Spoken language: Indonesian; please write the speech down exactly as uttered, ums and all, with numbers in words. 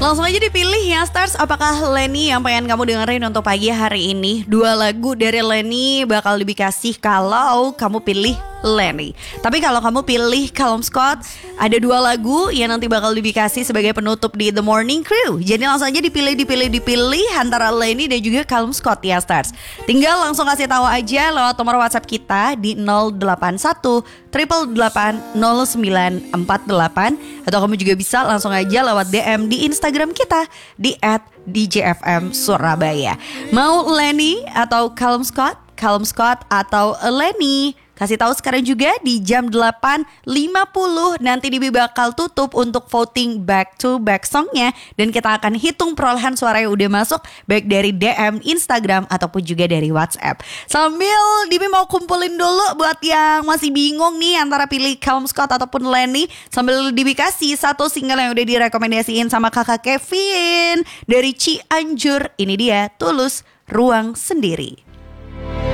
Langsung aja dipilih ya Stars, apakah Lenny yang pengen kamu dengerin untuk pagi hari ini? Dua lagu dari Lenny bakal dikasih kalau kamu pilih Lenny. Tapi kalau kamu pilih Callum Scott, ada dua lagu yang nanti bakal dikasih sebagai penutup di The Morning Crew. Jadi langsung aja dipilih, dipilih, dipilih antara Lenny dan juga Callum Scott ya Stars. Tinggal langsung kasih tahu aja lewat nomor WhatsApp kita di nol delapan satu delapan delapan nol sembilan empat delapan, atau kamu juga bisa langsung aja lewat D M di Instagram kita di et D J F M Surabaya. Mau Lenny atau Callum Scott? Callum Scott atau Lenny? Kasih tahu sekarang juga di jam delapan lima puluh. Nanti Dibi bakal tutup untuk voting back to back songnya, dan kita akan hitung perolehan suara yang udah masuk baik dari D M Instagram ataupun juga dari WhatsApp. Sambil Dibi mau kumpulin dulu buat yang masih bingung nih antara pilih Callum Scott ataupun Lenny, sambil Dibi kasih satu single yang udah direkomendasiin sama kakak Kevin dari Cianjur. Ini dia Tulus, Ruang Sendiri.